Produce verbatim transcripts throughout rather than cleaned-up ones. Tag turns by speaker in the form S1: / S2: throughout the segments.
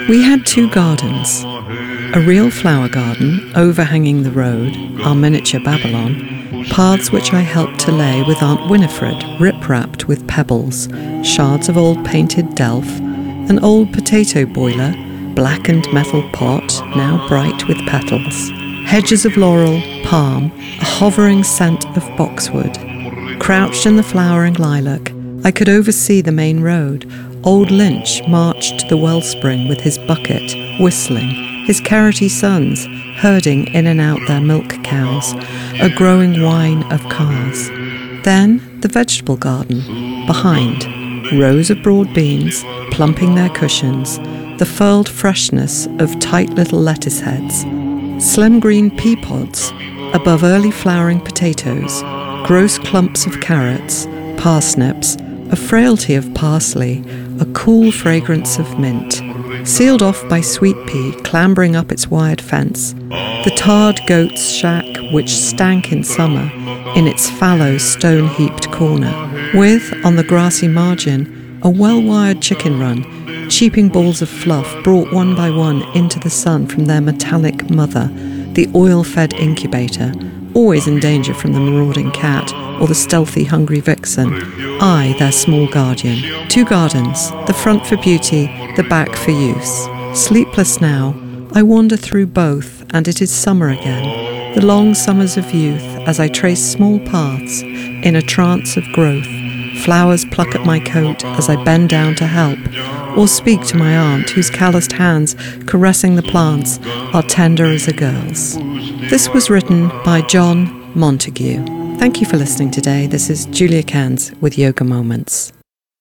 S1: We had two gardens, a real flower garden overhanging the road, our miniature Babylon, paths which I helped to lay with Aunt Winifred, rip-wrapped with pebbles, shards of old painted delf, an old potato boiler, blackened metal pot, now bright with petals, hedges of laurel, palm, a hovering scent of boxwood. Crouched in the flowering lilac, I could oversee the main road. Old Lynch marched to the wellspring with his bucket, whistling, his carroty sons herding in and out their milk cows, a growing whine of cars. Then the vegetable garden, behind, rows of broad beans, plumping their cushions, the furled freshness of tight little lettuce heads, slim green pea pods, above early flowering potatoes, gross clumps of carrots, parsnips, a frailty of parsley, a cool fragrance of mint, sealed off by sweet pea clambering up its wired fence, the tarred goat's shack which stank in summer in its fallow stone-heaped corner, with, on the grassy margin, a well-wired chicken run, cheeping balls of fluff brought one by one into the sun from their metallic mother, the oil-fed incubator, always in danger from the marauding cat or the stealthy hungry vixen, I their small guardian. Two gardens, the front for beauty, the back for use. Sleepless now, I wander through both, and it is summer again, the long summers of youth, as I trace small paths in a trance of growth. Flowers pluck at my coat as I bend down to help, or speak to my aunt whose calloused hands caressing the plants are tender as a girl's. This was written by John Montague. Thank you for listening today. This is Julia Cairns with Yoga Moments.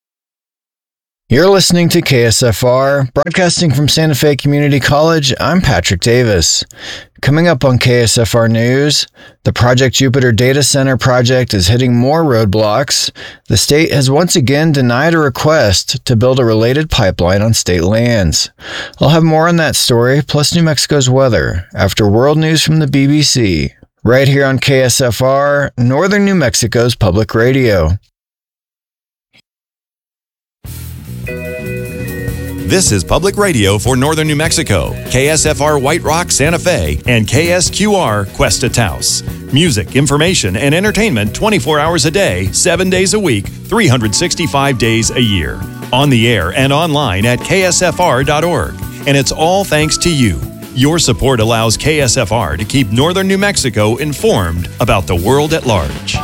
S2: You're listening to K S F R, broadcasting from Santa Fe Community College. I'm Patrick Davis. Coming up on K S F R News, the Project Jupiter Data Center project is hitting more roadblocks. The state has once again denied a request to build a related pipeline on state lands. I'll have more on that story, plus New Mexico's weather, after world news from the B B C, right here on K S F R, Northern New Mexico's public radio.
S3: This is Public Radio for Northern New Mexico, K S F R White Rock, Santa Fe, and K S Q R Cuesta Taos. Music, information, and entertainment twenty-four hours a day, seven days a week, three hundred sixty-five days a year. On the air and online at K S F R dot org. And it's all thanks to you. Your support allows K S F R to keep Northern New Mexico informed about the world at large.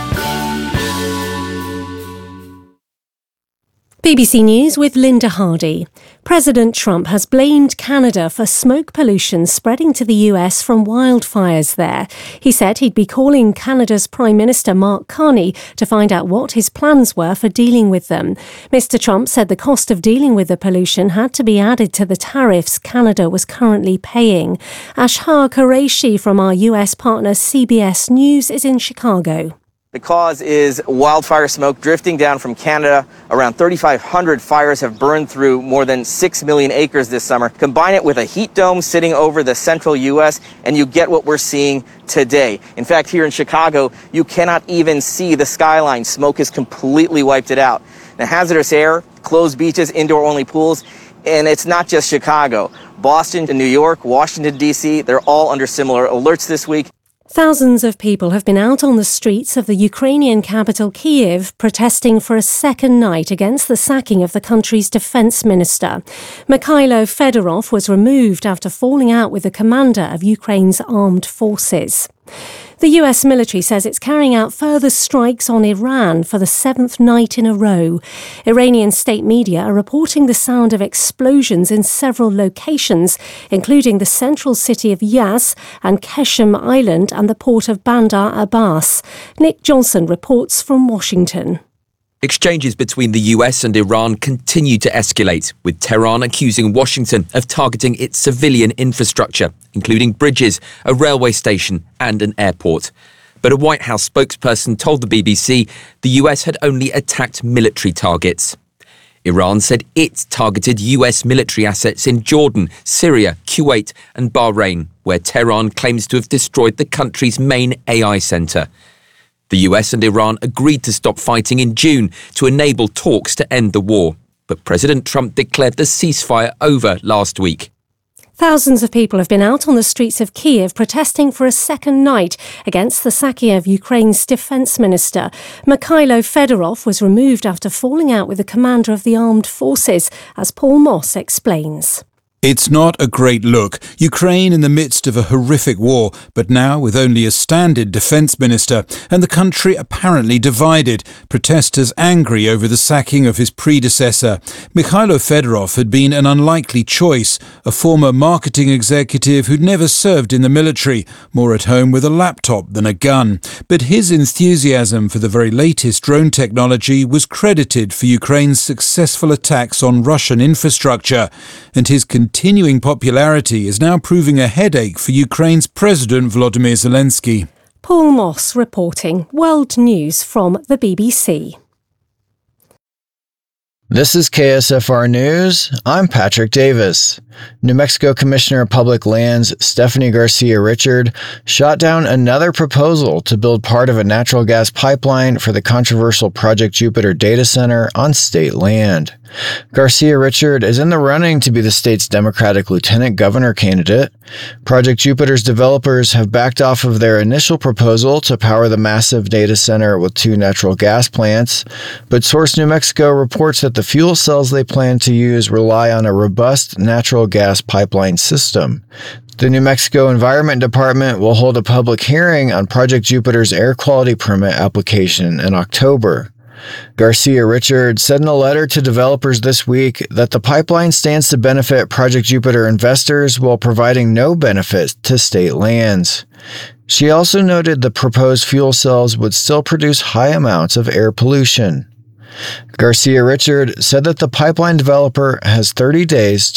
S4: B B C News with Linda Hardy. President Trump has blamed Canada for smoke pollution spreading to the U S from wildfires there. He said he'd be calling Canada's Prime Minister Mark Carney to find out what his plans were for dealing with them. Mister Trump said the cost of dealing with the pollution had to be added to the tariffs Canada was currently paying. Ashar Qureshi from our U S partner C B S News is in Chicago.
S5: The cause is wildfire smoke drifting down from Canada. Around thirty-five hundred fires have burned through more than six million acres this summer. Combine it with a heat dome sitting over the central U S, and you get what we're seeing today. In fact, here in Chicago, you cannot even see the skyline. Smoke has completely wiped it out. Now, hazardous air, closed beaches, indoor-only pools, and it's not just Chicago. Boston, New York, Washington, D C, they're all under similar alerts this week.
S4: Thousands of people have been out on the streets of the Ukrainian capital Kyiv protesting for a second night against the sacking of the country's defense minister. Mikhailo Fedorov was removed after falling out with the commander of Ukraine's armed forces. The U S military says it's carrying out further strikes on Iran for the seventh night in a row. Iranian state media are reporting the sound of explosions in several locations, including the central city of Yas and Keshem Island and the port of Bandar Abbas. Nick Johnson reports from Washington.
S6: Exchanges between the U S and Iran continue to escalate, with Tehran accusing Washington of targeting its civilian infrastructure, including bridges, a railway station and an airport. But a White House spokesperson told the B B C the U S had only attacked military targets. Iran said it targeted U S military assets in Jordan, Syria, Kuwait and Bahrain, where Tehran claims to have destroyed the country's main A I centre. The U S and Iran agreed to stop fighting in June to enable talks to end the war. but President Trump declared the ceasefire over last week.
S4: Thousands of people have been out on the streets of Kyiv protesting for a second night against the sacking of Ukraine's defence minister. Mikhailo Fedorov was removed after falling out with the commander of the armed forces, as Paul Moss explains.
S7: It's not a great look. Ukraine in the midst of a horrific war, but now with only a stand-in defence minister, and the country apparently divided, protesters angry over the sacking of his predecessor. Mikhailo Fedorov had been an unlikely choice, a former marketing executive who'd never served in the military, more at home with a laptop than a gun. But his enthusiasm for the very latest drone technology was credited for Ukraine's successful attacks on Russian infrastructure, and his continuing popularity is now proving a headache for Ukraine's President Volodymyr Zelensky.
S4: Paul Moss reporting. World News from the B B C.
S2: This is K S F R News. I'm Patrick Davis. New Mexico Commissioner of Public Lands Stephanie Garcia Richard shot down another proposal to build part of a natural gas pipeline for the controversial Project Jupiter data center on state land. Garcia Richard is in the running to be the state's Democratic lieutenant governor candidate. Project Jupiter's developers have backed off of their initial proposal to power the massive data center with two natural gas plants, but Source New Mexico reports that the fuel cells they plan to use rely on a robust natural gas pipeline system. The New Mexico Environment Department will hold a public hearing on Project Jupiter's air quality permit application in October. Garcia Richard said in a letter to developers this week that the pipeline stands to benefit Project Jupiter investors while providing no benefit to state lands. She also noted the proposed fuel cells would still produce high amounts of air pollution. Garcia Richard said that the pipeline developer has thirty days